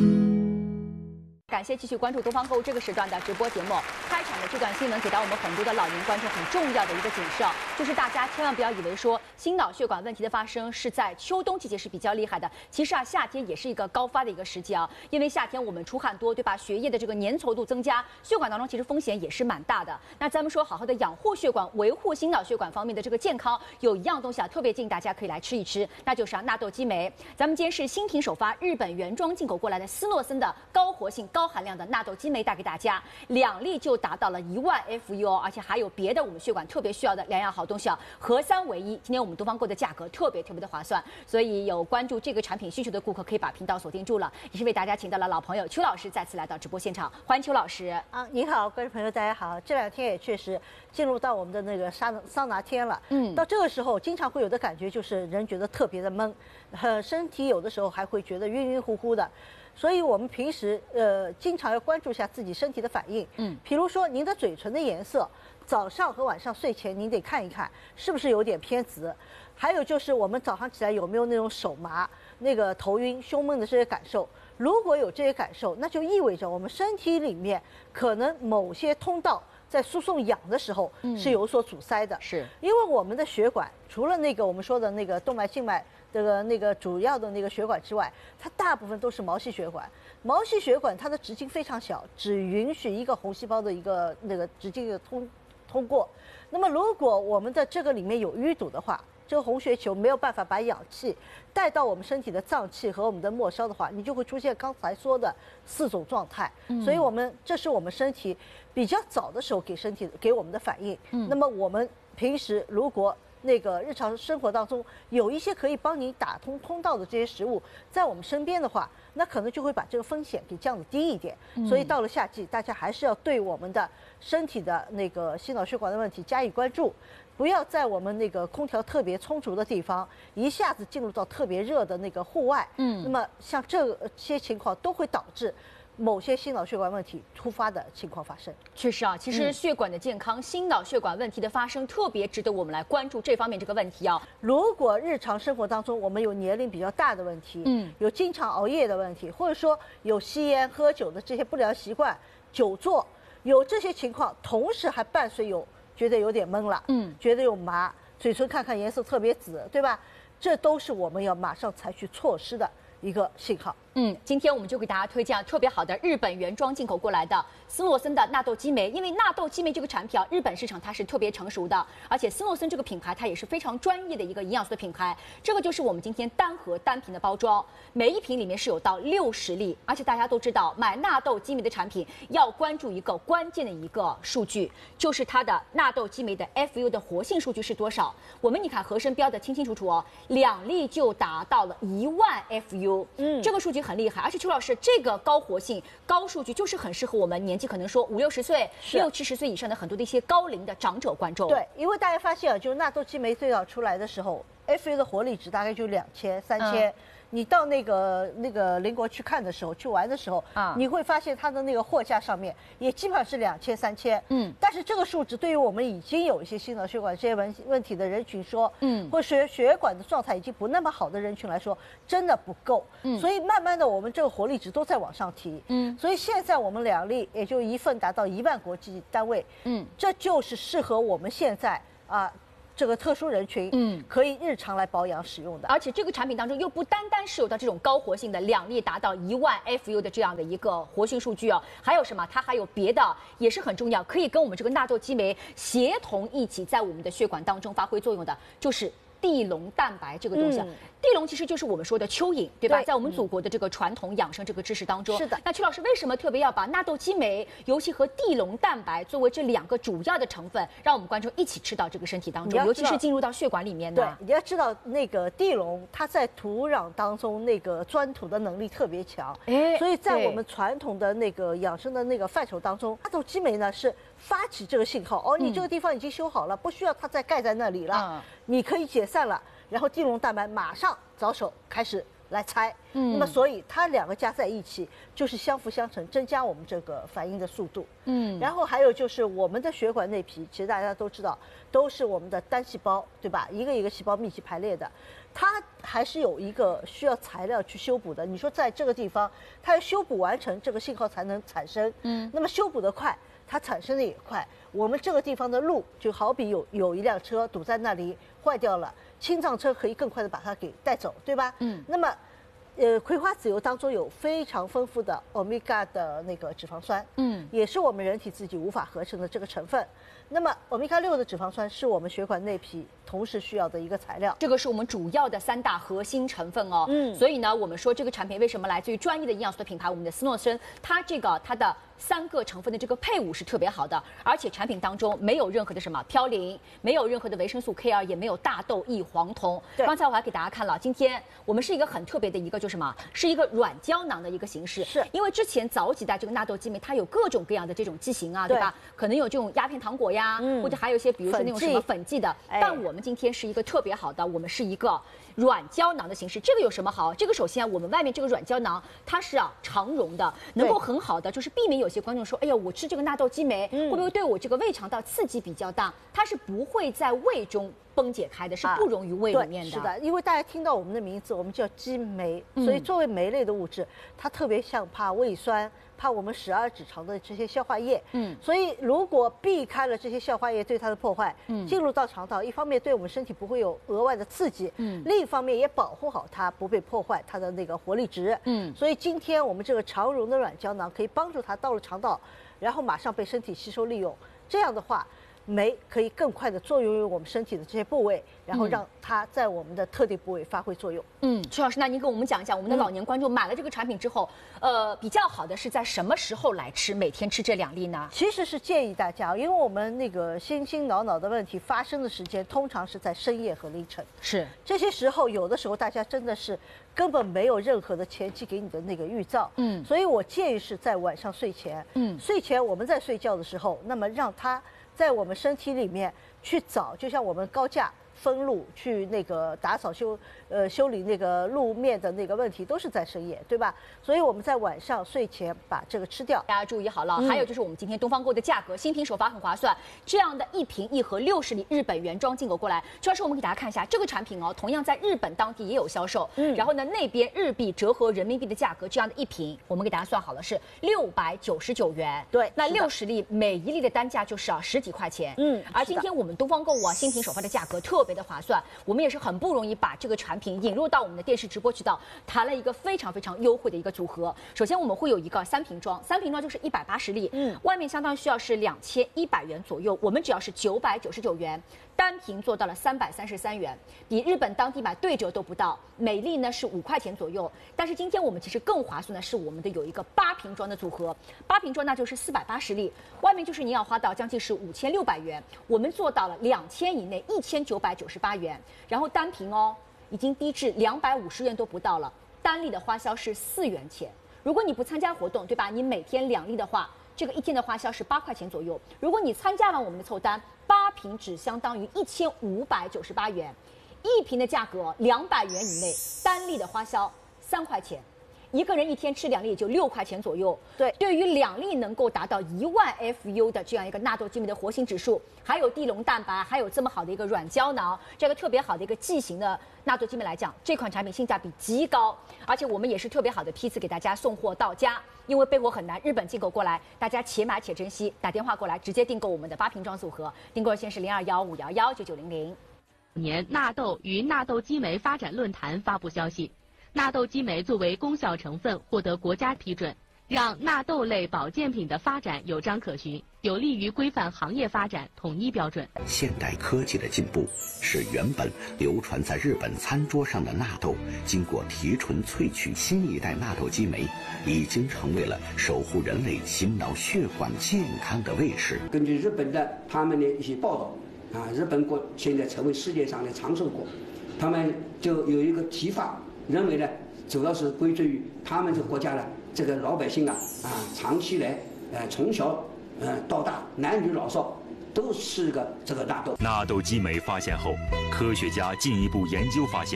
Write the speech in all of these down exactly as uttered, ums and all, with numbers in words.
感谢继续关注东方购物这个时段的直播节目。开场的这段新闻给到我们很多的老年观众很重要的一个警示，就是大家千万不要以为说心脑血管问题的发生是在秋冬季节是比较厉害的，其实啊夏天也是一个高发的一个时节啊。因为夏天我们出汗多，对吧？血液的这个粘稠度增加，血管当中其实风险也是蛮大的。那咱们说好好的养护血管，维护心脑血管方面的这个健康，有一样东西啊特别建议大家可以来吃一吃，那就是啊纳豆激酶。咱们今天是新品首发，日本原装进口过来的斯诺森的高活性高含量的纳豆激酶带给大家，两粒就达到了一万 F U 哦，而且还有别的我们血管特别需要的两样好东西啊，合三为一。今天我们东方购的价格特别特别的划算，所以有关注这个产品需求的顾客可以把频道锁定住了。也是为大家请到了老朋友邱老师再次来到直播现场，欢迎邱老师啊！你好，观众朋友，大家好。这两天也确实进入到我们的那个桑桑拿天了，嗯，到这个时候经常会有的感觉就是人觉得特别的闷，呃，身体有的时候还会觉得晕晕乎乎的。所以我们平时呃经常要关注一下自己身体的反应，嗯，比如说您的嘴唇的颜色，早上和晚上睡前您得看一看是不是有点偏紫，还有就是我们早上起来有没有那种手麻、那个头晕、胸闷的这些感受。如果有这些感受，那就意味着我们身体里面可能某些通道在输送氧的时候是有所阻塞的， 是因为我们的血管除了那个我们说的那个动脉、静脉。这个那个主要的那个血管之外，它大部分都是毛细血管。毛细血管它的直径非常小，只允许一个红细胞的一个那个直径的通通过。那么如果我们的这个里面有淤堵的话，这个红血球没有办法把氧气带到我们身体的脏器和我们的末梢的话，你就会出现刚才说的四种状态。嗯、所以我们这是我们身体比较早的时候给身体给我们的反应。嗯、那么我们平时如果那个日常生活当中有一些可以帮你打通通道的这些食物在我们身边的话，那可能就会把这个风险给降得低一点。嗯、所以到了夏季，大家还是要对我们的身体的那个心脑血管的问题加以关注，不要在我们那个空调特别充足的地方一下子进入到特别热的那个户外。嗯，那么像这些情况都会导致某些心脑血管问题突发的情况发生。 确实啊，其实血管的健康、嗯、心脑血管问题的发生，特别值得我们来关注这方面这个问题啊。 如果日常生活当中我们有年龄比较大的问题，嗯，有经常熬夜的问题，或者说有吸烟、喝酒的这些不良习惯、久坐，有这些情况，同时还伴随有觉得有点闷了，嗯，觉得有麻，嘴唇看看颜色特别紫，对吧？这都是我们要马上采取措施的一个信号。 嗯，今天我们就给大家推荐特别好的日本原装进口过来的斯诺森的纳豆激酶。因为纳豆激酶这个产品啊，日本市场它是特别成熟的，而且斯诺森这个品牌它也是非常专业的一个营养素的品牌。这个就是我们今天单盒单瓶的包装，每一瓶里面是有到六十粒。而且大家都知道，买纳豆激酶的产品要关注一个关键的一个数据，就是它的纳豆激酶的 F U 的活性数据是多少。我们你看盒身标的清清楚楚哦，两粒就达到了一万 F U， 嗯，这个数据很厉害。而且邱老师，这个高活性、高数据就是很适合我们年纪可能说五六十岁、六七十岁以上的很多的一些高龄的长者观众。 对，因为大家发现啊，就是纳豆激酶最早出来的时候 ，F U 的活力值大概就两千、三千。嗯，你到那个那个邻国去看的时候，去玩的时候，啊，你会发现它的那个货架上面也基本上是两千、三千。嗯，但是这个数值对于我们已经有一些心脑血管这些问问题的人群说，嗯，或血血管的状态已经不那么好的人群来说，真的不够。嗯，所以慢慢的我们这个活力值都在往上提。嗯，所以现在我们两粒也就一份达到一万国际单位。嗯，这就是适合我们现在啊。这个特殊人群，嗯，可以日常来保养使用的， 而且这个产品当中又不单单是有到这种高活性的两粒达到一万 F U 的这样的一个活性数据哦，还有什么？它还有别的，也是很重要，可以跟我们这个纳豆激酶协同一起在我们的血管当中发挥作用的，就是地龙蛋白这个东西。嗯，地龙其实就是我们说的蚯蚓，对吧？对，在我们祖国的这个传统养生这个知识当中， 是的。 那邱老师为什么特别要把纳豆激酶，尤其和地龙蛋白作为这两个主要的成分，让我们观众一起吃到这个身体当中，尤其是进入到血管里面呢？ 对，你要知道那个地龙它在土壤当中那个钻土的能力特别强，哎，所以在我们传统的那个养生的那个范畴当中，纳豆激酶呢是发起这个信号，哦，你这个地方已经修好了，不需要它再盖在那里了，嗯，你可以解散了。然后地龙蛋白马上着手开始来猜。嗯，那么所以它两个加在一起就是相辅相成，增加我们这个反应的速度。嗯，然后还有就是我们的血管内皮，其实大家都知道，都是我们的单细胞，对吧？一个一个细胞密集排列的，它还是有一个需要材料去修补的。你说在这个地方，它要修补完成，这个信号才能产生。嗯，那么修补得快，它产生的也快。我们这个地方的路，就好比有有一辆车堵在那里坏掉了，清障车可以更快的把它给带走，对吧？嗯，那么。呃，葵花籽油当中有非常丰富的欧米伽的那个脂肪酸，嗯，也是我们人体自己无法合成的这个成分。那么欧米伽六的脂肪酸是我们血管内皮同时需要的一个材料， 这个是我们主要的三大核心成分哦。嗯，所以呢，我们说这个产品为什么来自于专业的营养素的品牌，我们的斯诺森，它这个它的三个成分的这个配伍是特别好的，而且产品当中没有任何的什么嘌呤，没有任何的维生素 K 二，也没有大豆异黄酮。刚才我还给大家看了，今天我们是一个很特别的一个，就是什么，是一个软胶囊的一个形式。 是因为之前早几代这个纳豆激酶，它有各种各样的这种剂型啊，对吧？可能有这种鸦片糖果呀，嗯、或者还有一些比如说那种什么粉剂的。哎、但我们今天是一个特别好的，我们是一个软胶囊的形式。这个有什么好？这个首先我们外面这个软胶囊它是啊常溶的，能够很好的就是避免有些观众说，哎呀，我吃这个纳豆激酶、嗯、会不会对我这个胃肠道刺激比较大？它是不会在胃中崩解开的，是不溶于胃里面的。 啊、是的，因为大家听到我们的名字，我们叫激酶，嗯、所以作为酶类的物质，它特别像怕胃酸。怕我们十二指肠的这些消化液，嗯，所以如果避开了这些消化液对它的破坏，嗯，进入到肠道，一方面对我们身体不会有额外的刺激，嗯，另一方面也保护好它不被破坏它的那个活力值，嗯，所以今天我们这个常溶的软胶囊可以帮助它到了肠道，然后马上被身体吸收利用，这样的话。酶可以更快的作用于我们身体的这些部位，然后让它在我们的特定部位发挥作用。 嗯，曲老师，那您跟我们讲一讲，我们的老年观众买了这个产品之后，呃，比较好的是在什么时候来吃？每天吃这两粒呢？ 其实是建议大家，因为我们那个心心脑脑的问题发生的时间通常是在深夜和凌晨， 是这些时候，有的时候大家真的是根本没有任何的前期给你的那个预兆，嗯，所以我建议是在晚上睡前，嗯，睡前我们在睡觉的时候，那么让它。在我们身体里面去找，就像我们高架封路去那个打扫修呃修理那个路面的那个问题，都是在深夜，对吧？所以我们在晚上睡前把这个吃掉。 大家注意好了，嗯、还有就是我们今天东方购的价格，新品首发很划算，这样的一瓶一盒六十粒日本原装进口过来。主要是我们给大家看一下这个产品哦，同样在日本当地也有销售，嗯，然后呢那边日币折合人民币的价格，这样的一瓶我们给大家算好了是六百九十九元， 对， 那六十粒每一粒的单价就是啊十几块钱，嗯，而今天我们东方购物啊新品首发的价格特别的划算，我们也是很不容易把这个产品引入到我们的电视直播渠道，谈了一个非常非常优惠的一个组合。首先我们会有一个三瓶装，三瓶装就是一百八十粒，嗯，外面相当需要是两千一百元左右，我们只要是九百九十九元，单瓶做到了三百三十三元，比日本当地买对折都不到，每粒呢是五块钱左右。但是今天我们其实更划算的是我们的有一个八瓶装的组合，八瓶装那就是四百八十粒，外面就是您要花到将近是五千六百元，我们做到了两千以内，一千九百九十八元。然后单瓶哦，已经低至两百五十元都不到了，单粒的花销是四元钱。如果你不参加活动，对吧？你每天两粒的话，这个一天的花销是八块钱左右。如果你参加完我们的凑单，八瓶只相当于一千五百九十八元，一瓶的价格两百元以内，单粒的花销三块钱。一个人一天吃两粒也就六块钱左右。 对， 对于两粒能够达到一万 F U 的这样一个纳豆激酶的活性指数，还有地龙蛋白，还有这么好的一个软胶囊，这个特别好的一个剂型的纳豆激酶来讲，这款产品性价比极高，而且我们也是特别好的批次给大家送货到家，因为备货很难，日本进口过来，大家且买且珍惜，打电话过来直接订购我们的八瓶装组合，订购热线是零二幺五幺幺九九零零。 年纳豆与纳豆激酶发展论坛发布消息。纳豆激酶作为功效成分获得国家批准，让纳豆类保健品的发展有章可循，有利于规范行业发展，统一标准。 现代科技的进步，使原本流传在日本餐桌上的纳豆，经过提纯萃取新一代纳豆激酶，已经成为了守护人类心脑血管健康的卫士。 根据日本的他们的一些报道，啊，日本国现在成为世界上的长寿国，他们就有一个提法。认为呢，主要是归罪于他们这个国家呢，这个老百姓啊啊，长期来呃从小呃到大，男女老少都吃个这个纳豆。 纳豆激酶发现后，科学家进一步研究发现，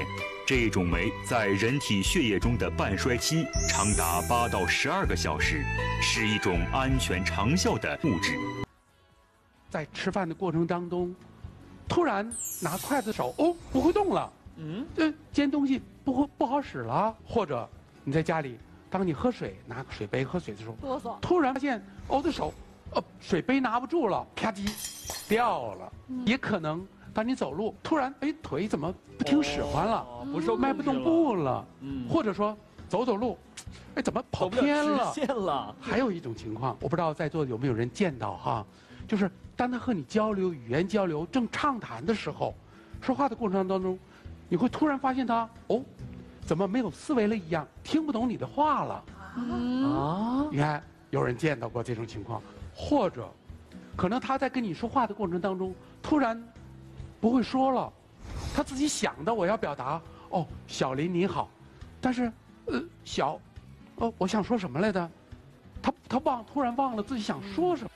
这种酶在人体血液中的半衰期长达八到十二个小时，是一种安全长效的物质。 在吃饭的过程当中，突然拿筷子手哦不会动了，嗯，这煎东西不会不好使了，或者你在家里，当你喝水拿个水杯喝水的时候，突然发现哦的手，呃水杯拿不住了，啪叽掉了，嗯、也可能当你走路突然哎腿怎么不听使唤了，哦、不是迈不动步了，嗯，或者说走走路，哎怎么跑偏了， 线了。 还有一种情况，我不知道在座有没有人见到哈，就是。当他和你交流语言交流正畅谈的时候，说话的过程当中，你会突然发现他哦，怎么没有思维了一样，听不懂你的话了啊？你看有人见到过这种情况，或者可能他在跟你说话的过程当中，突然不会说了，他自己想的我要表达哦，小林你好，但是呃小，哦我想说什么来的，他他忘突然忘了自己想说什么。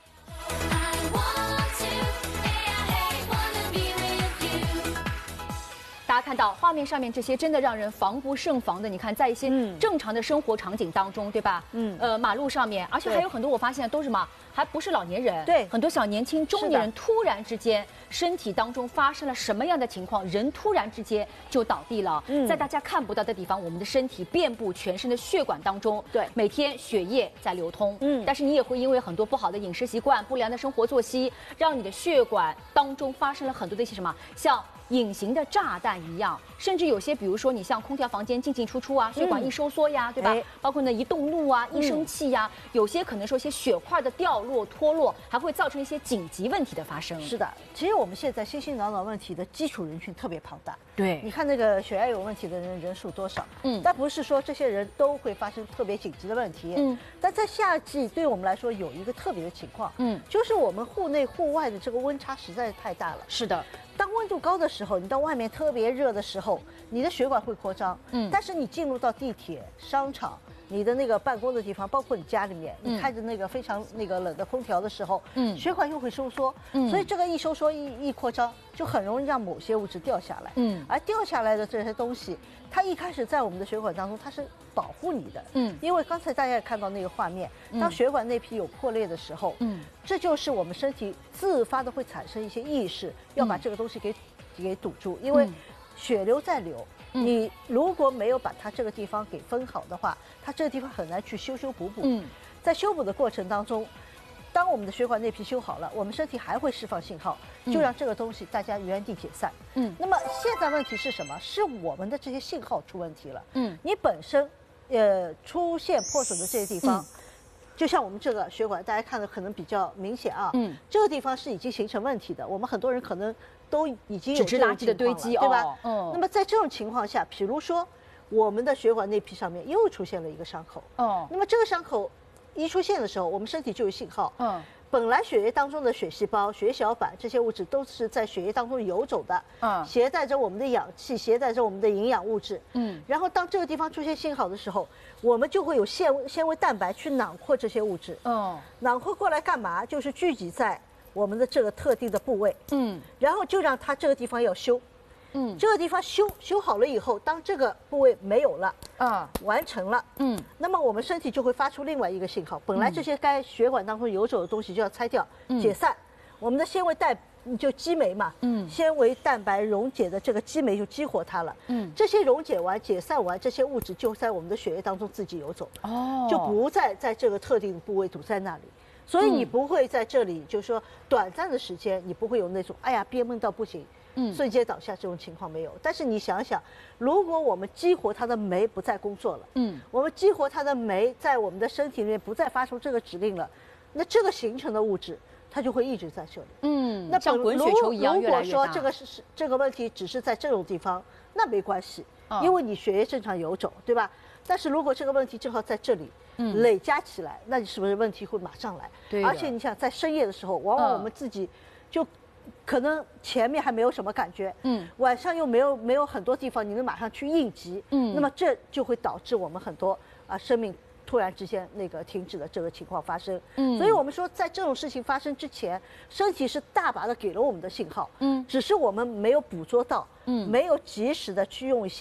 大家看到画面上面这些真的让人防不胜防的，你看在一些正常的生活场景当中，对吧？嗯，呃，马路上面，而且还有很多我发现都是什么，还不是老年人， 对， 很多小年轻、中年人突然之间身体当中发生了什么样的情况，人突然之间就倒地了。嗯，在大家看不到的地方，我们的身体遍布全身的血管当中， 对， 每天血液在流通。嗯，但是你也会因为很多不好的饮食习惯、不良的生活作息，让你的血管当中发生了很多的一些什么，像隐形的炸弹一样，甚至有些，比如说你像空调房间进进出出啊，血管一收缩呀，嗯、对吧？哎、包括呢一动怒啊，一生气呀，嗯、有些可能说一些血块的掉落、脱落，还会造成一些紧急问题的发生。 是的，其实我们现在心心脑脑问题的基础人群特别庞大。 对， 你看那个血压有问题的人人数多少？嗯，但不是说这些人都会发生特别紧急的问题。嗯，但在夏季对我们来说有一个特别的情况，嗯，就是我们户内户外的这个温差实在是太大了。 是的。 当温度高的时候，你到外面特别热的时候，你的血管会扩张。嗯，但是你进入到地铁、商场，你的那个办公的地方，包括你家里面，你开着那个非常那个冷的空调的时候，嗯，血管又会收缩。嗯，所以这个一收缩一一扩张，就很容易让某些物质掉下来。嗯，而掉下来的这些东西，它一开始在我们的血管当中，它是保护你的。嗯，因为刚才大家也看到那个画面，当血管内皮有破裂的时候，嗯，这就是我们身体自发的会产生一些意识，要把这个东西给给堵住，因为血流在流。你如果没有把它这个地方给分好的话，它这个地方很难去修修补补。嗯，在修补的过程当中，当我们的血管内皮修好了，我们身体还会释放信号，就让这个东西大家原地解散。嗯，那么现在问题是什么？是我们的这些信号出问题了。嗯，你本身呃出现破损的这些地方。嗯，就像我们这个血管，大家看的可能比较明显啊。嗯，这个地方是已经形成问题的，我们很多人可能都已经有纸质垃圾的堆积， 对吧？嗯。那么在这种情况下，比如说我们的血管内皮上面又出现了一个伤口。哦。那么这个伤口一出现的时候，我们身体就有信号。嗯。本来血液当中的血细胞、血小板这些物质都是在血液当中游走的，嗯，携带着我们的氧气，携带着我们的营养物质，嗯，然后当这个地方出现信号的时候，我们就会有纤纤维蛋白去囊括这些物质，嗯，囊括过来干嘛？就是聚集在我们的这个特定的部位，嗯，然后就让它这个地方要修。嗯，这个地方修修好了以后，当这个部位没有了，啊，完成了，嗯，那么我们身体就会发出另外一个信号，本来这些该血管当中游走的东西就要拆掉、嗯、解散，我们的纤维蛋就激酶嘛，嗯，纤维蛋白溶解的这个激酶就激活它了，嗯，这些溶解完、解散完，这些物质就在我们的血液当中自己游走，哦，就不再在这个特定的部位堵在那里。所以你不会在这里，就是说短暂的时间，你不会有那种哎呀憋闷到不行，嗯，瞬间倒下这种情况没有。但是你想想，如果我们激活它的酶不再工作了，嗯，我们激活它的酶在我们的身体里面不再发出这个指令了，那这个形成的物质它就会一直在这里，嗯，那像滚雪球一样越来越大。 如果说这个是这个问题只是在这种地方，那没关系，哦、因为你血液正常游走，对吧？但是如果这个问题正好在这里。嗯，累加起来，那你是不是问题会马上来？对，而且你想在深夜的时候，往往我们自己就可能前面还没有什么感觉，嗯，晚上又没有没有很多地方你能马上去应急，嗯，那么这就会导致我们很多啊生命突然之间那个停止的这个情况发生。嗯，所以我们说在这种事情发生之前，身体是大把的给了我们的信号，嗯，只是我们没有捕捉到，嗯，没有及时的去用一些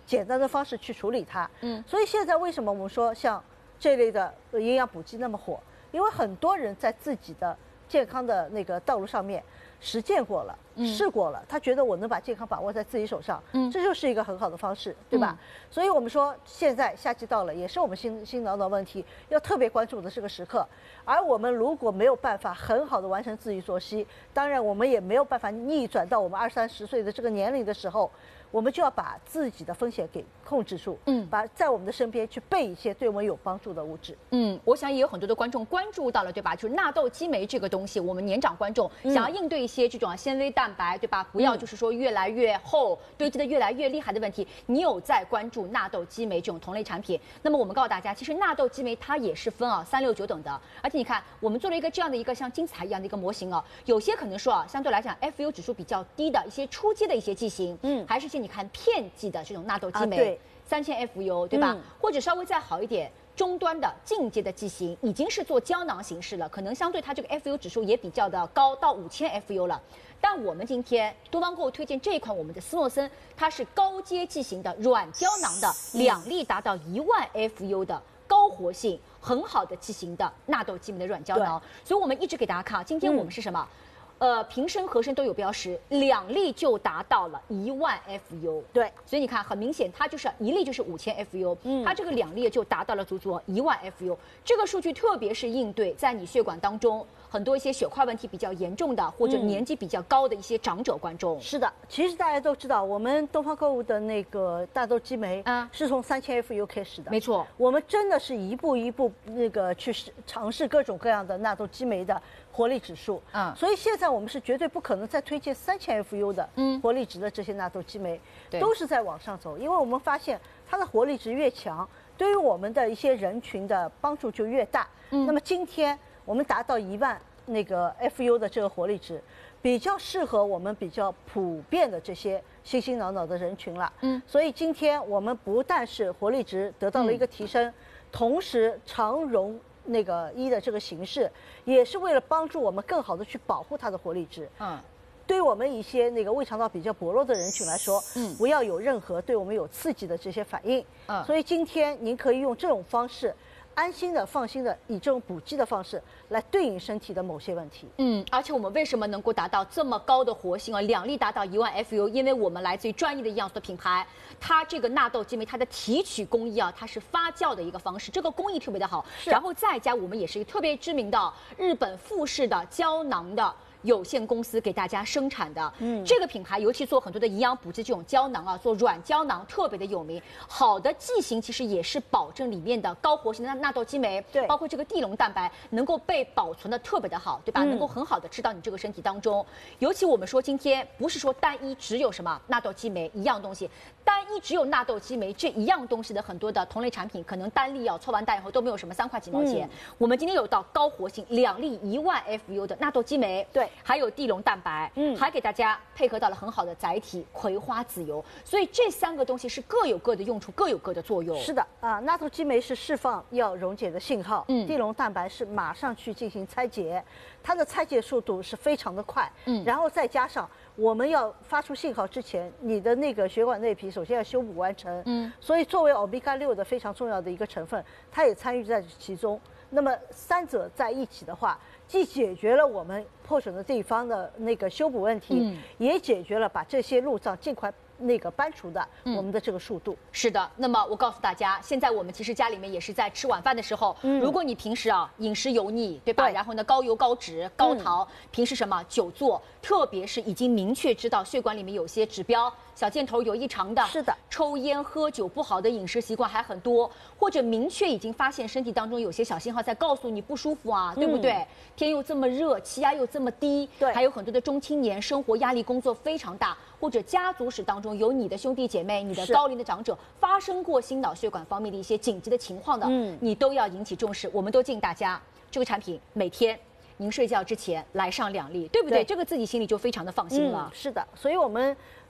简单的方式去处理它。嗯，所以现在为什么我们说像这类的营养补剂那么火？因为很多人在自己的健康的那个道路上面实践过了，嗯、试过了，他觉得我能把健康把握在自己手上，嗯，这就是一个很好的方式，对吧？嗯、所以我们说现在夏季到了，也是我们心心脑脑问题要特别关注的这个时刻。而我们如果没有办法很好的完成自己作息，当然我们也没有办法逆转到我们二三十岁的这个年龄的时候，我们就要把自己的风险给控制住，嗯，把在我们的身边去备一些对我们有帮助的物质。 嗯，我想也有很多的观众关注到了，对吧？就是纳豆激酶这个东西，我们年长观众想要应对一些这种纤维蛋白，对吧？不要就是说越来越厚，堆积的越来越厉害的问题，你有在关注纳豆激酶这种同类产品？那么我们告诉大家，其实纳豆激酶它也是分啊三六九等的，而且你看我们做了一个这样的一个像金字塔一样的一个模型啊，有些可能说啊相对来讲 F U 指数比较低的一些初阶的一些剂型，嗯，还是一些你看片剂的这种纳豆激酶。啊对三千 F U 对吧？嗯、或者稍微再好一点，终端的进阶的剂型已经是做胶囊形式了，可能相对它这个 F U 指数也比较的高，到五千 F U 了。但我们今天多方购物推荐这一款我们的斯诺森，它是高阶剂型的软胶囊的，两粒达到一万 F U 的高活性很好的剂型的纳豆激酶的软胶囊。所以我们一直给大家看，今天我们是什么？嗯呃，瓶身、盒身都有标识，两粒就达到了一万 F U。对，所以你看，很明显，它就是一粒就是五千 F U，嗯，它这个两粒就达到了足足一万 F U。这个数据特别是应对在你血管当中很多一些血块问题比较严重的，或者年纪比较高的一些长者观众。 嗯、是的，其实大家都知道，我们东方购物的那个大豆激酶啊，是从三千 F U 开始的。 没错， 我们真的是一步一步那个去尝试各种各样的纳豆激酶的活力指数。嗯，所以现在我们是绝对不可能再推荐三千 F U 的活力值的这些纳豆激酶，嗯、都是在往上走，因为我们发现它的活力值越强，对于我们的一些人群的帮助就越大。嗯，那么今天我们达到一万那个 F U 的这个活力值，比较适合我们比较普遍的这些心心脑脑的人群了。嗯，所以今天我们不但是活力值得到了一个提升，嗯、同时长荣那个一的这个形式，也是为了帮助我们更好的去保护它的活力值。嗯，对于我们一些那个胃肠道比较薄弱的人群来说，嗯，不要有任何对我们有刺激的这些反应。嗯，所以今天您可以用这种方式，安心的、放心的，以这种补剂的方式来对应身体的某些问题。 嗯，而且我们为什么能够达到这么高的活性啊？两粒达到一万 F U， 因为我们来自于专业的营养素的品牌，它这个纳豆激酶它的提取工艺啊，它是发酵的一个方式，这个工艺特别的好。然后再加我们也是一个特别知名的日本富士的胶囊的有限公司给大家生产的，嗯，这个品牌尤其做很多的营养补剂这种胶囊啊，做软胶囊特别的有名。好的剂型其实也是保证里面的高活性的纳豆激酶，对，包括这个地龙蛋白能够被保存的特别的好，对吧？嗯、能够很好的吃到你这个身体当中。尤其我们说今天不是说单一只有什么纳豆激酶一样东西，单一只有纳豆激酶这一样东西的很多的同类产品，可能单粒啊凑完单以后都没有什么三块几毛钱。嗯、我们今天有到高活性两粒一万 F U 的纳豆激酶，对。还有地龙蛋白，嗯，还给大家配合到了很好的载体葵花籽油，所以这三个东西是各有各的用处，各有各的作用。 是的，啊，纳豆激酶是释放要溶解的信号，嗯，地龙蛋白是马上去进行拆解，它的拆解速度是非常的快，嗯，然后再加上我们要发出信号之前，你的那个血管内皮首先要修补完成，嗯，所以作为欧米伽六的非常重要的一个成分，它也参与在其中。那么三者在一起的话，既解决了我们破损的地方的那个修补问题，嗯、也解决了把这些路障尽快那个搬除的我们的这个速度。 嗯、是的，那么我告诉大家，现在我们其实家里面也是在吃晚饭的时候，嗯、如果你平时啊饮食油腻，对吧？对然后呢高油高脂高糖，嗯、平时什么久坐，特别是已经明确知道血管里面有些指标。小箭头有异常的， 是的， 抽烟喝酒不好的饮食习惯还很多，或者明确已经发现身体当中有些小信号在告诉你不舒服啊，对不对？嗯、天又这么热，气压又这么低，对，还有很多的中青年生活压力、工作非常大，或者家族史当中有你的兄弟姐妹、你的高龄的长者发生过心脑血管方面的一些紧急的情况的，嗯，你都要引起重视。我们都建议大家，这个产品每天您睡觉之前来上两粒，对不对？对这个自己心里就非常的放心了。 嗯、是的，所以我们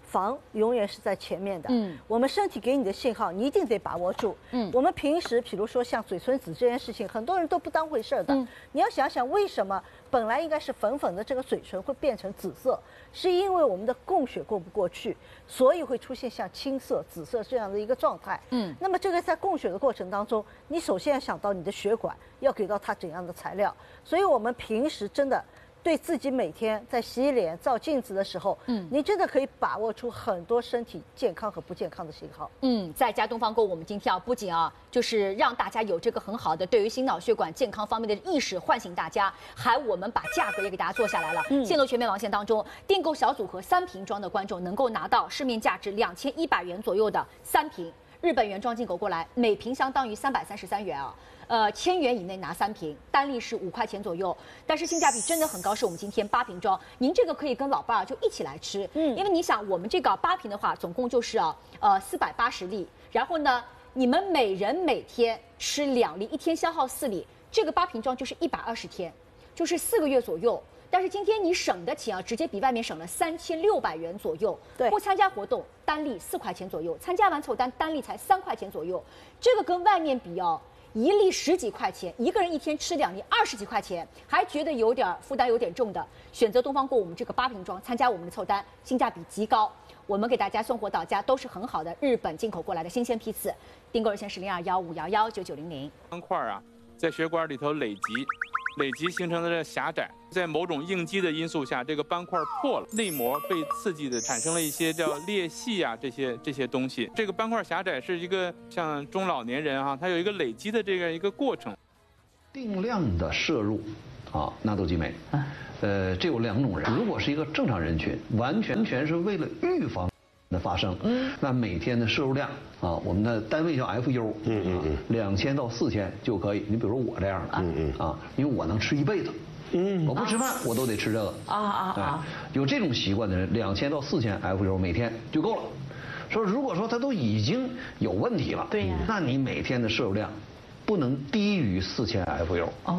防永远是在前面的。 嗯， 我们身体给你的信号，你一定得把握住。 嗯， 我们平时比如说像嘴唇紫这件事情，很多人都不当回事的。 嗯， 你要想想为什么本来应该是粉粉的这个嘴唇会变成紫色，是因为我们的供血过不过去，所以会出现像青色、紫色这样的一个状态。 嗯， 那么这个在供血的过程当中，你首先要想到你的血管要给到它怎样的材料，所以我们平时真的。对自己每天在洗脸、照镜子的时候，嗯，你真的可以把握出很多身体健康和不健康的信号。 嗯，在家东方购，我们今天啊，不仅啊，就是让大家有这个很好的对于心脑血管健康方面的意识，唤醒大家，还我们把价格也给大家做下来了。嗯，线路全面网线当中，订购小组和三瓶装的观众能够拿到市面价值两千一百元左右的三瓶日本原装进口过来，每瓶相当于三百三十三元啊。呃，千元以内拿三瓶，单粒是五块钱左右，但是性价比真的很高。是我们今天八瓶装，您这个可以跟老伴儿就一起来吃，嗯，因为你想，我们这个八瓶的话，总共就是啊，呃，四百八十粒，然后呢，你们每人每天吃两粒，一天消耗四粒，这个八瓶装就是一百二十天，就是四个月左右。但是今天你省的钱啊，直接比外面省了三千六百元左右。 对， 不参加活动，单粒四块钱左右；参加完凑单，单粒才三块钱左右。这个跟外面比哦。一粒十几块钱，一个人一天吃两粒二十几块钱，还觉得有点负担有点重的，选择东方购我们这个八瓶装，参加我们的凑单，性价比极高。我们给大家送货到家，都是很好的日本进口过来的新鲜批次。订购热线是零二幺五幺幺九九零零。 斑块啊，在血管里头累积。累积形成的这狭窄，在某种应激的因素下，这个斑块破了，内膜被刺激的产生了一些叫裂隙啊，这些这些东西。这个斑块狭窄是一个像中老年人哈、啊，它有一个累积的这个一个过程。 定量的摄入啊，纳豆激酶，呃，这有两种人。如果是一个正常人群，完全全是为了预防的发生，嗯，那每天的摄入量啊，我们的单位叫 F U， 嗯嗯嗯，两千到四千就可以。你比如说我这样的，嗯嗯啊，因为我能吃一辈子，嗯，我不吃饭我都得吃这个，啊啊啊，有这种习惯的人，两千到四千 F U 每天就够了。说如果说他都已经有问题了，对呀，那你每天的摄入量不能低于四千 F U。哦。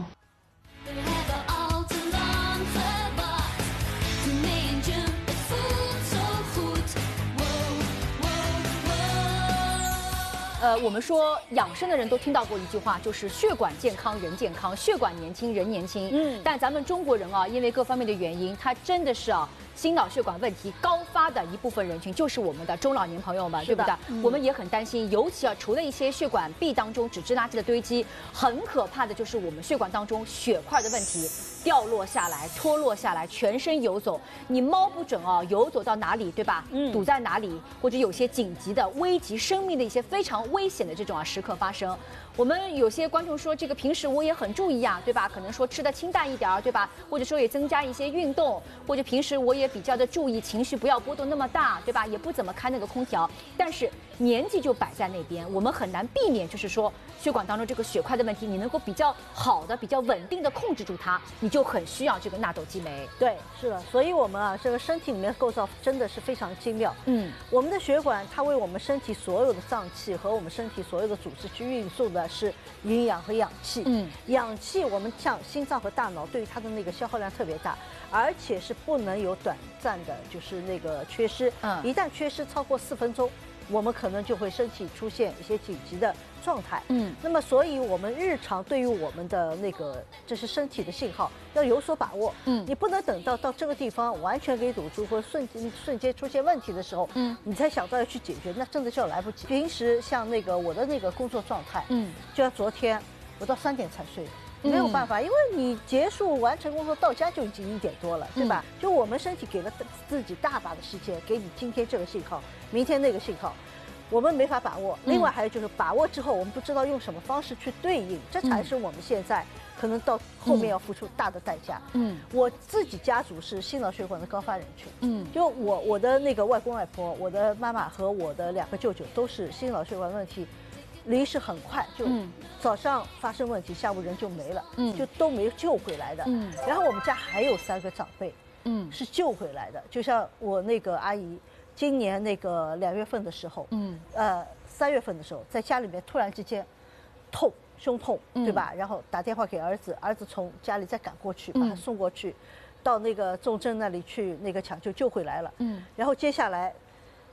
呃，我们说养生的人都听到过一句话，就是血管健康人健康，血管年轻人年轻。嗯，但咱们中国人啊，因为各方面的原因，他真的是啊，心脑血管问题高发的一部分人群，就是我们的中老年朋友们，对不对？嗯、我们也很担心，尤其啊，除了一些血管壁当中脂质垃圾的堆积，很可怕的就是我们血管当中血块的问题。掉落下来，脱落下来，全身游走，你摸不准哦，游走到哪里，对吧？嗯，堵在哪里，或者有些紧急的、危及生命的一些非常危险的这种啊时刻发生。我们有些观众说，这个平时我也很注意啊，对吧？可能说吃的清淡一点，对吧？或者说也增加一些运动，或者平时我也比较的注意情绪不要波动那么大，对吧？也不怎么开那个空调，但是年纪就摆在那边，我们很难避免，就是说血管当中这个血块的问题，你能够比较好的、比较稳定的控制住它，你就很需要这个纳豆激酶。 对，是的，所以我们啊，这个身体里面的构造真的是非常精妙。嗯，我们的血管它为我们身体所有的脏器和我们身体所有的组织去运送的是营养和氧气。嗯，氧气我们像心脏和大脑对于它的那个消耗量特别大，而且是不能有短暂的，就是那个缺失。嗯，一旦缺失超过四分钟，我们可能就会身体出现一些紧急的状态。嗯，那么所以我们日常对于我们的那个这是身体的信号要有所把握。嗯，你不能等到到这个地方完全给堵住或瞬间瞬间出现问题的时候，嗯，你才想到要去解决，那真的就要来不及。平时像那个我的那个工作状态，嗯，就像昨天我到三点才睡。没有办法，因为你结束完成工作到家就已经一点多了，对吧？嗯、就我们身体给了自己大把的时间，给你今天这个信号，明天那个信号，我们没法把握。另外还有就是把握之后，我们不知道用什么方式去对应，这才是我们现在可能到后面要付出大的代价。嗯，我自己家族是心脑血管的高发人群。嗯，就我我的那个外公外婆，我的妈妈和我的两个舅舅都是心脑血管问题。离世很快，就早上发生问题，下午人就没了，嗯，就都没救回来的。嗯，然后我们家还有三个长辈，嗯，是救回来的。就像我那个阿姨，今年那个两月份的时候，嗯，呃，三月份的时候，在家里面突然之间痛，胸痛，对吧？然后打电话给儿子，儿子从家里再赶过去，把他送过去，到那个重症那里去那个抢救救回来了。嗯，然后接下来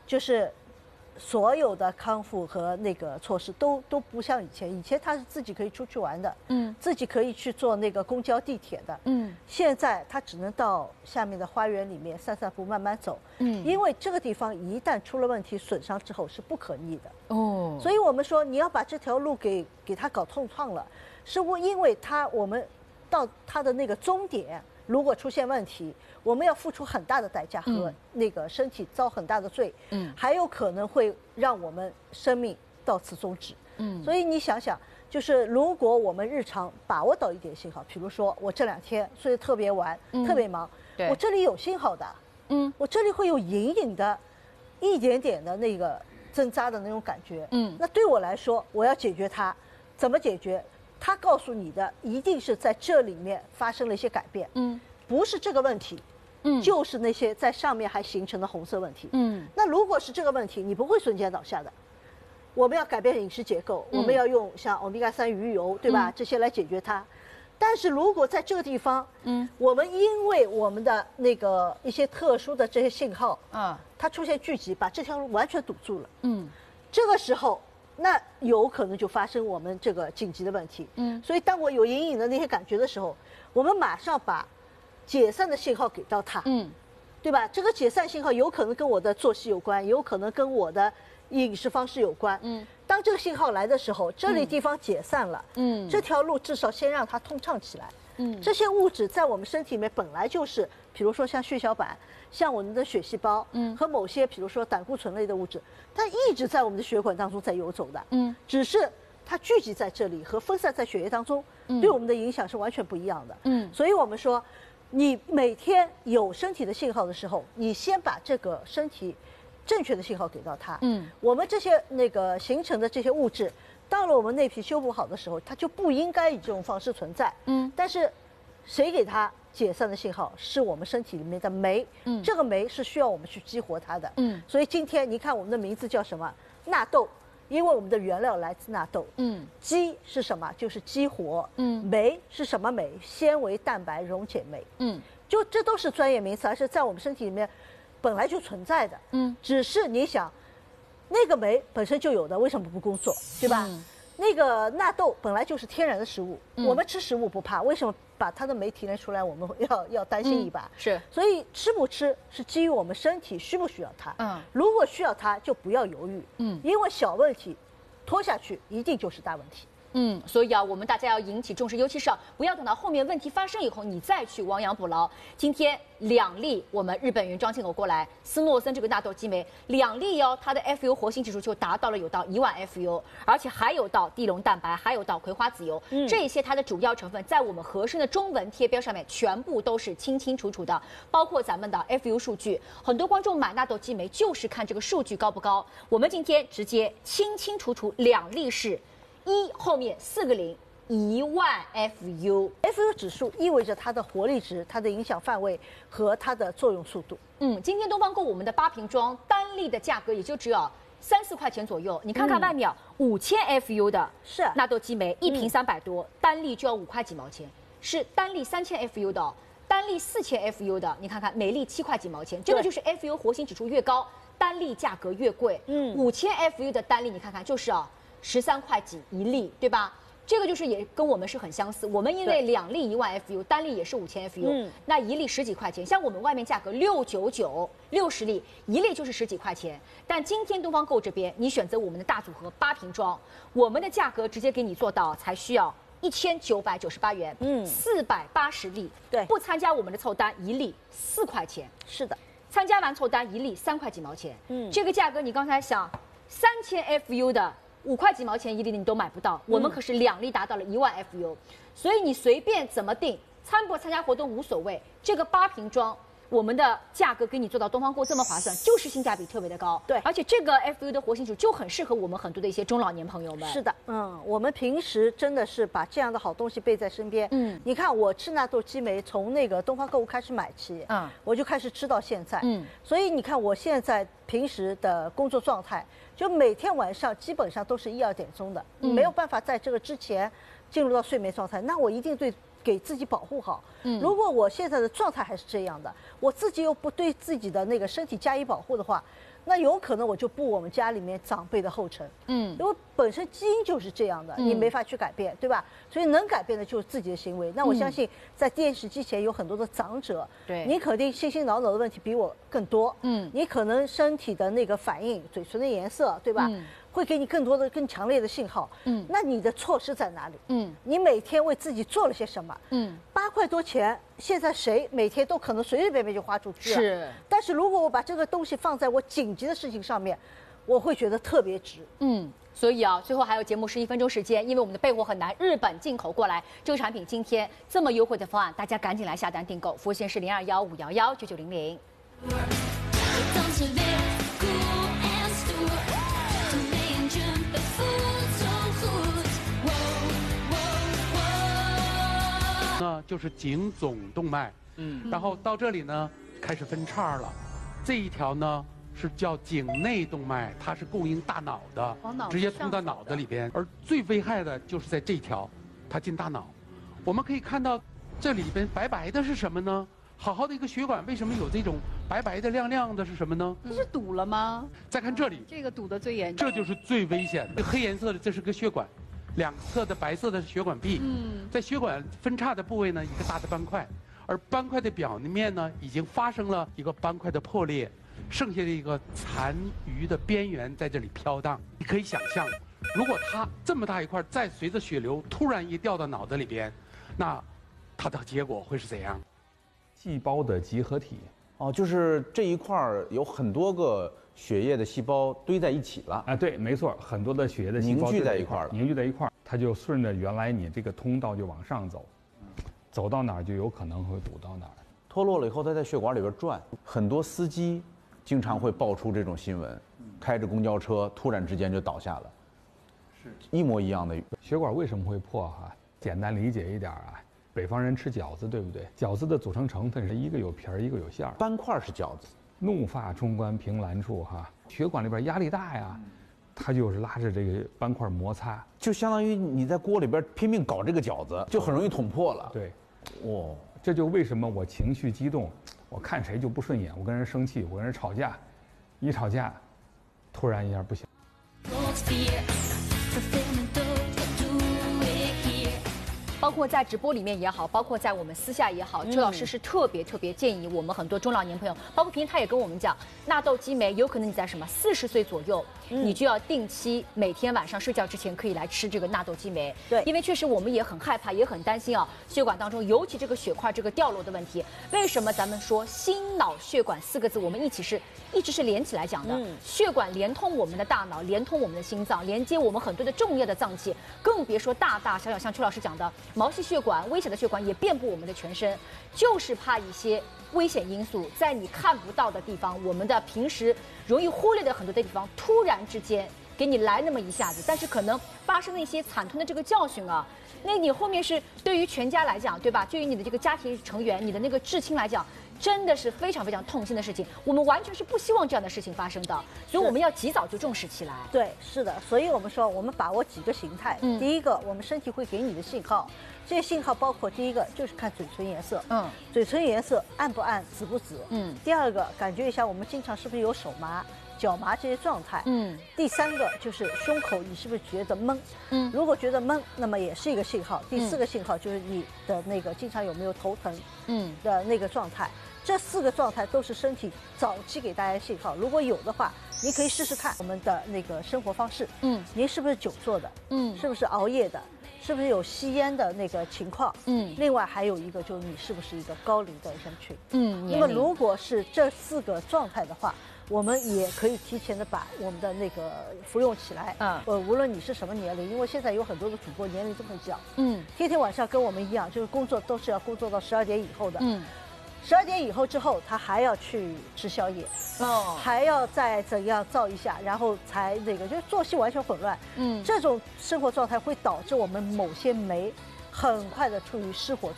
就是所有的康复和那个措施都都不像以前，以前他是自己可以出去玩的，嗯，自己可以去坐那个公交、地铁的，嗯，现在他只能到下面的花园里面散散步、慢慢走，嗯，因为这个地方一旦出了问题、损伤之后是不可逆的，哦，所以我们说你要把这条路给给他搞痛创了，是不因为他我们到他的那个终点。如果出现问题，我们要付出很大的代价和那个身体遭很大的罪，嗯，还有可能会让我们生命到此终止，嗯，所以你想想，就是如果我们日常把握到一点信号，比如说我这两天睡得特别晚，嗯、特别忙，我这里有信号的，嗯，我这里会有隐隐的，一点点的那个针扎的那种感觉，嗯，那对我来说，我要解决它，怎么解决？他告诉你的一定是在这里面发生了一些改变，嗯，不是这个问题，嗯，就是那些在上面还形成的红色问题，嗯，那如果是这个问题，你不会瞬间倒下的。我们要改变饮食结构，嗯、我们要用像欧米伽三鱼油，对吧？嗯、这些来解决它。但是如果在这个地方，嗯，我们因为我们的那个一些特殊的这些信号，啊，它出现聚集，把这条路完全堵住了，嗯，这个时候。那有可能就发生我们这个紧急的问题，嗯，所以当我有隐隐的那些感觉的时候，我们马上把解散的信号给到他，嗯，对吧？这个解散信号有可能跟我的作息有关，有可能跟我的饮食方式有关，嗯，当这个信号来的时候，这里地方解散了，嗯，这条路至少先让它通畅起来，嗯，这些物质在我们身体里面本来就是，比如说像血小板。像我们的血细胞，嗯，和某些比如说胆固醇类的物质，它一直在我们的血管当中在游走的，嗯，只是它聚集在这里和分散在血液当中，嗯，对我们的影响是完全不一样的，嗯，所以我们说，你每天有身体的信号的时候，你先把这个身体正确的信号给到它，嗯，我们这些那个形成的这些物质，到了我们内皮修补好的时候，它就不应该以这种方式存在，嗯，但是谁给它？解散的信号是我们身体里面的酶，嗯，这个酶是需要我们去激活它的，嗯，所以今天你看我们的名字叫什么？纳豆，因为我们的原料来自纳豆，嗯，激是什么？就是激活，嗯，酶是什么酶？纤维蛋白溶解酶，嗯，就这都是专业名词，而且在我们身体里面本来就存在的，嗯，只是你想，那个酶本身就有的，为什么不工作？对吧？嗯，那个纳豆本来就是天然的食物，嗯、我们吃食物不怕，为什么？把它的酶提炼出来，我们要要担心一把，嗯、 是， 所以吃不吃是基于我们身体需不需要它。嗯，如果需要它，就不要犹豫。嗯，因为小问题拖下去一定就是大问题。 嗯，所以啊，我们大家要引起重视，尤其是啊，不要等到后面问题发生以后，你再去亡羊补牢。今天两例我们日本原装进口过来，斯诺森这个纳豆激酶，两例哟，它的 F U 活性指数就达到了有到一万 F U， 而且还有到地龙蛋白，还有到葵花籽油，嗯、这些它的主要成分在我们合生的中文贴标上面全部都是清清楚楚的，包括咱们的 F U 数据。很多观众买纳豆激酶就是看这个数据高不高，我们今天直接清清楚楚两例是。一后面四个零，一万 F U，F U 指数意味着它的活力值、它的影响范围和它的作用速度。 嗯，今天东方购我们的八瓶装单粒的价格也就只有三四块钱左右。你看看外面五千 F U 的是纳豆激酶，一瓶三百多，单粒就要五块几毛钱。是单粒三千 F U 的，单粒四千 F U 的，你看看每粒七块几毛钱，这个就是 F U 活性指数越高，单粒价格越贵。嗯，五千 F U 的单粒你看看就是啊。十三块几一粒，对吧？这个就是也跟我们是很相似。我们因为两粒一万 F U， 单粒也是五千 F U，、嗯、那一粒十几块钱。像我们外面价格六九九，六十粒一粒就是十几块钱。但今天东方购这边，你选择我们的大组合八瓶装，我们的价格直接给你做到才需要一千九百九十八元，嗯，四百八十粒。 对， 不参加我们的凑单，一粒四块钱。 是的， 参加完凑单一粒三块几毛钱。嗯，这个价格你刚才想，三千 F U 的。五块几毛钱一粒的你都买不到，我们可是两粒达到了一万 F U，、嗯、所以你随便怎么定，参不参加活动无所谓。这个八瓶装，我们的价格给你做到东方购这么划算，就是性价比特别的高。 对， 而且这个 F U 的活性指数就很适合我们很多的一些中老年朋友们。 是的，嗯，我们平时真的是把这样的好东西备在身边。嗯，你看我吃纳豆激酶，从那个东方购物开始买起，嗯，我就开始吃到现在。嗯，所以你看我现在平时的工作状态。就每天晚上基本上都是一二点钟的，你没有办法在这个之前进入到睡眠状态，那我一定对给自己保护好。嗯，如果我现在的状态还是这样的，我自己又不对自己的那个身体加以保护的话， 那有可能我就步我们家里面长辈的后尘，嗯，因为本身基因就是这样的，你没法去改变，对吧？所以能改变的就是自己的行为。那我相信在电视机前有很多的长者， 对， 你肯定心心挠挠的问题比我更多，嗯，你可能身体的那个反应、嘴唇的颜色，对吧？会给你更多的、更强烈的信号，嗯，那你的措施在哪里？嗯，你每天为自己做了些什么？嗯，八块多钱，现在谁每天都可能随随便便就花出去了。是，但是如果我把这个东西放在我紧急的事情上面，我会觉得特别值。嗯， 所以啊，最后还有节目十一分钟时间，因为我们的备货很难，日本进口过来这个产品，今天这么优惠的方案，大家赶紧来下单订购，服务线是零二幺五幺幺九九零零。 呢就是颈总动脉，嗯，然后到这里呢开始分叉了，这一条呢是叫颈内动脉，它是供应大脑的，直接通到脑子里边，而最危害的就是在这条，它进大脑。我们可以看到这里边白白的是什么呢？好好的一个血管为什么有这种白白的亮亮的是什么呢？ 这是堵了吗？ 再看这里， 这个堵得最严重， 这就是最危险的。黑颜色的这是个血管。两侧的白色的是血管壁，嗯，在血管分叉的部位呢，一个大的斑块，而斑块的表面呢，已经发生了一个斑块的破裂，剩下的一个残余的边缘在这里飘荡。你可以想象，如果它这么大一块，再随着血流突然一掉到脑子里边，那它的结果会是怎样？ 细胞的集合体，哦，就是这一块有很多个血液的细胞堆在一起了啊，对，没错，很多的血液的细胞凝聚在一块了， 凝聚在一块，它就顺着原来你这个通道就往上走，走到哪儿就有可能会堵到哪儿。 脱落了以后，它在血管里边转，很多司机经常会爆出这种新闻，开着公交车突然之间就倒下了，是一模一样的。 血管为什么会破哈？简单理解一点啊，北方人吃饺子，对不对？饺子的组成成分是一个有皮儿，一个有馅儿。 斑块是饺子。 怒发冲冠凭栏处哈，血管里边压力大呀，它就是拉着这个斑块摩擦， 就相当于你在锅里边拼命搞这个饺子，就很容易捅破了。 对，哦，这就为什么我情绪激动，我看谁就不顺眼，我跟人生气，我跟人吵架，一吵架，突然一下不行。 包括在直播里面也好，包括在我们私下也好，周老师是特别特别建议我们很多中老年朋友，包括平时他也跟我们讲，纳豆激酶有可能你在什么四十岁左右，嗯、你就要定期每天晚上睡觉之前可以来吃这个纳豆激酶。对，因为确实我们也很害怕，也很担心啊，血管当中尤其这个血块这个掉落的问题。为什么咱们说心脑血管四个字，我们一起是一直是连起来讲的？嗯、血管连通我们的大脑，连通我们的心脏，连接我们很多的重要的脏器，更别说大大小小，像邱老师讲的。毛细血管、微小的血管也遍布我们的全身，就是怕一些危险因素在你看不到的地方，我们的平时容易忽略的很多的地方，突然之间给你来那么一下子，但是可能发生了一些惨痛的这个教训啊，那你后面是对于全家来讲，对吧？对于你的这个家庭成员、你的那个至亲来讲，真的是非常非常痛心的事情。我们完全是不希望这样的事情发生的，所以我们要及早就重视起来。 对，是的，所以我们说，我们把握几个形态。嗯，第一个，我们身体会给你的信号，这些信号包括第一个就是看嘴唇颜色，嗯，嘴唇颜色暗不暗、紫不紫，嗯。第二个，感觉一下我们经常是不是有手麻、脚麻这些状态，嗯。第三个就是胸口，你是不是觉得闷？嗯，如果觉得闷，那么也是一个信号。第四个信号就是你的那个经常有没有头疼，嗯的那个状态。这四个状态都是身体早期给大家信号，如果有的话，你可以试试看我们的那个生活方式。嗯，您是不是久坐的？嗯，是不是熬夜的？是不是有吸烟的那个情况？嗯，另外还有一个就是你是不是一个高龄的人群？嗯，那么如果是这四个状态的话，我们也可以提前的把我们的那个服用起来。嗯，呃，无论你是什么年龄，因为现在有很多的主播年龄都很小，嗯，天天晚上跟我们一样，就是工作都是要工作到十二点以后的。嗯。十二点以后之后，他还要去吃宵夜，哦，还要再怎样造一下，然后才那个，就是作息完全混乱。嗯，这种生活状态会导致我们某些酶很快的处于失火